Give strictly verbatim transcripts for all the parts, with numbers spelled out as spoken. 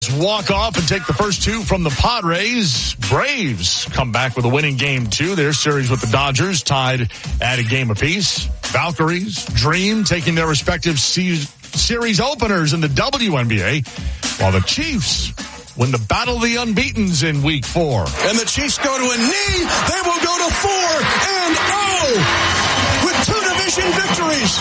Walk off and take the first two from the Padres. Braves come back with a winning game two. Their series with the Dodgers tied at a game apiece. Valkyries, Dream taking their respective se- series openers in the W N B A, while the Chiefs win the Battle of the Unbeatens in week four. And the Chiefs go to a knee. They will go to four and oh with two division victories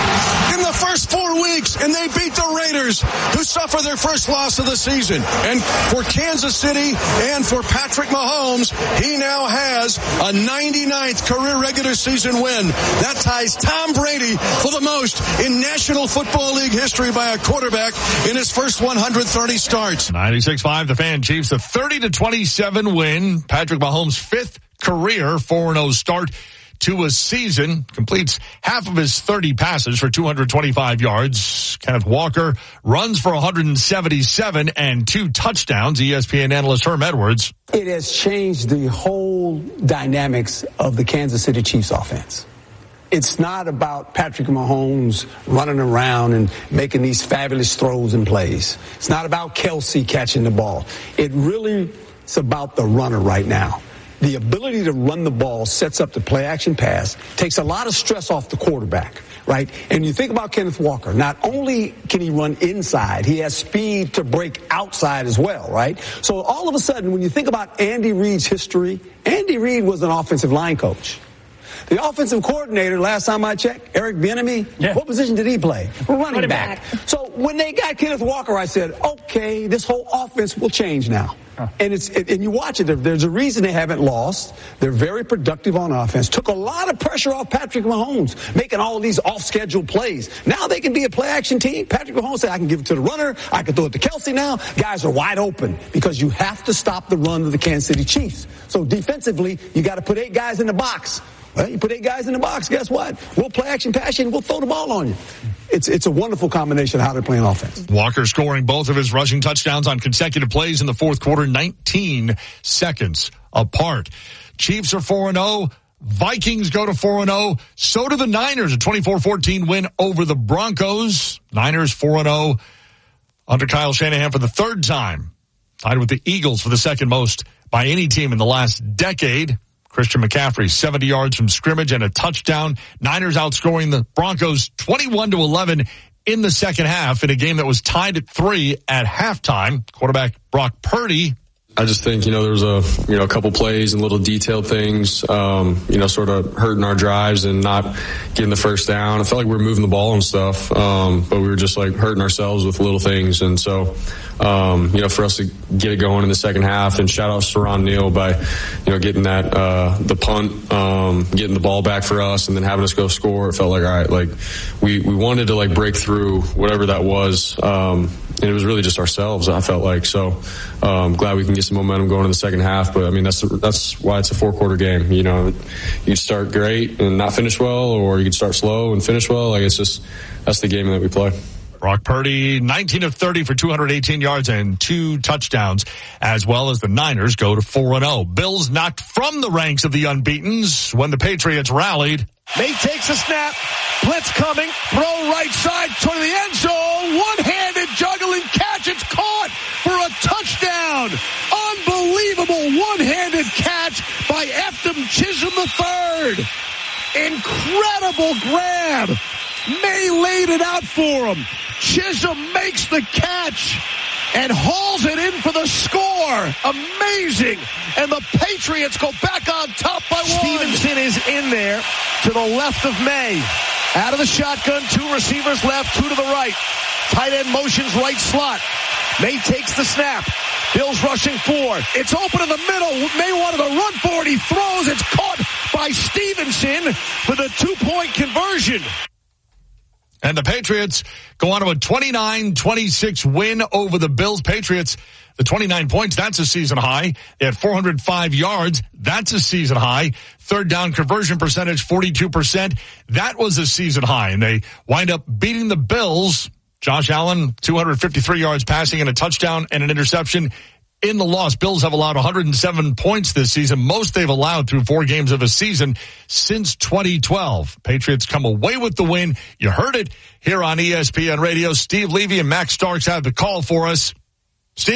in the first four weeks, and they beat the Raiders, who suffer their first loss of the season. And for Kansas City and for Patrick Mahomes, he now has a ninety-ninth career regular season win. That ties Tom Brady for the most in National Football League history by a quarterback in his first one hundred thirty starts. ninety-six five, the Fan Chiefs, a thirty to twenty-seven win. Patrick Mahomes' fifth career four and oh start to a season, completes half of his thirty passes for two hundred twenty-five yards. Kenneth Walker runs for one hundred seventy-seven and two touchdowns. E S P N analyst Herm Edwards. It has changed the whole dynamics of the Kansas City Chiefs offense. It's not about Patrick Mahomes running around and making these fabulous throws and plays. It's not about Kelsey catching the ball. It really is about the runner right now. The ability to run the ball sets up the play-action pass, takes a lot of stress off the quarterback, right? And you think about Kenneth Walker. Not only can he run inside, he has speed to break outside as well, right? So all of a sudden, when you think about Andy Reid's history, Andy Reid was an offensive line coach. The offensive coordinator, last time I checked, Eric Bieniemy, yeah. What position did he play? Running, Running back. back. So when they got Kenneth Walker, I said, okay, this whole offense will change now. Huh. And it's it, and you watch it, there's a reason they haven't lost. They're very productive on offense. Took a lot of pressure off Patrick Mahomes, making all these off-schedule plays. Now they can be a play-action team. Patrick Mahomes said, I can give it to the runner. I can throw it to Kelsey now. Guys are wide open because you have to stop the run of the Kansas City Chiefs. So defensively, you got to put eight guys in the box. Well, you put eight guys in the box, guess what? We'll play action pass you and we'll throw the ball on you. It's it's a wonderful combination of how they're playing offense. Walker scoring both of his rushing touchdowns on consecutive plays in the fourth quarter, nineteen seconds apart. Chiefs are four and oh. Vikings go to four and oh. So do the Niners, a twenty-four fourteen win over the Broncos. Niners four and oh under Kyle Shanahan for the third time. Tied with the Eagles for the second most by any team in the last decade. Christian McCaffrey, seventy yards from scrimmage and a touchdown. Niners outscoring the Broncos twenty-one to eleven in the second half in a game that was tied at three at halftime. Quarterback Brock Purdy. I just think, you know, there was a, you know, a couple plays and little detailed things, um, you know, sort of hurting our drives and not getting the first down. I felt like we were moving the ball and stuff, um, but we were just like hurting ourselves with little things. And so, um, you know, for us to get it going in the second half, and shout out Saron Neal by, you know, getting that, uh, the punt, um, getting the ball back for us and then having us go score. It felt like, all right, like we, we wanted to like break through whatever that was. Um, and it was really just ourselves, I felt like. So, um, glad we can get some momentum going in the second half. But I mean, that's, that's why it's a four quarter game. You know, you start great and not finish well, or you can start slow and finish well. Like, it's just, that's the game that we play. Brock Purdy, nineteen of thirty for two hundred eighteen yards and two touchdowns, as well as the Niners go to four and oh. Bills knocked from the ranks of the unbeatens when the Patriots rallied. May takes a snap. Blitz coming. Throw right side to the end zone. One-handed juggling catch. It's caught for a touchdown. Unbelievable one-handed catch by Eftim Chisholm the third. Incredible grab. May laid it out for him. Chisholm makes the catch and hauls it in for the score. Amazing. And the Patriots go back on top by one. Stevenson is in there to the left of May. Out of the shotgun, two receivers left, two to the right. Tight end motions right slot. May takes the snap. Bills rushing four. It's open in the middle. May wanted to run for it. He throws. It's caught by Stevenson for the two-point conversion. And the Patriots go on to a twenty-nine twenty-six win over the Bills. Patriots, the twenty-nine points, that's a season high. They had four hundred five yards. That's a season high. Third down conversion percentage, forty-two percent. That was a season high. And they wind up beating the Bills. Josh Allen, two hundred fifty-three yards passing and a touchdown and an interception. In the loss, Bills have allowed one hundred seven points this season, most they've allowed through four games of a season since twenty twelve. Patriots come away with the win. You heard it here on E S P N Radio. Steve Levy and Max Starks have the call for us.